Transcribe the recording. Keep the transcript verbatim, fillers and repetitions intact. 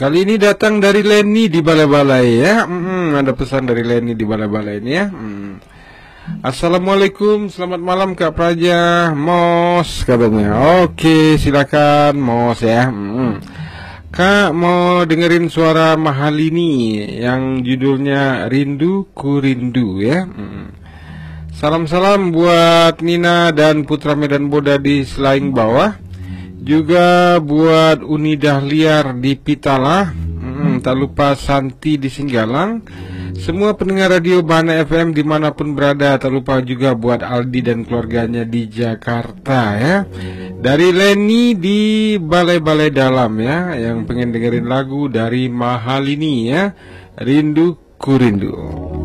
Kali ini datang dari Leni di Balai-Balai ya. Hmm, ada pesan dari Leni di Balai-Balai ini ya. Hmm. Assalamualaikum, selamat malam Kak Praja, Mos katanya. Oke, silakan Mos ya. Hmm. Kak mau dengerin suara Mahalini yang judulnya Rindu Ku Rindu ya. Hmm. Salam-salam buat Nina dan Putra Medan Boda di Selaing Bawah. Juga buat Uni Dahliar di Pitala. Hmm, tak lupa Santi di Singgalang. Semua pendengar radio Bahana F M dimanapun berada. Tak lupa juga buat Aldi dan keluarganya di Jakarta ya. Dari Leni di Balai-Balai Dalam ya, yang pengen dengerin lagu dari Mahalini ya, Rindu Ku Rindu.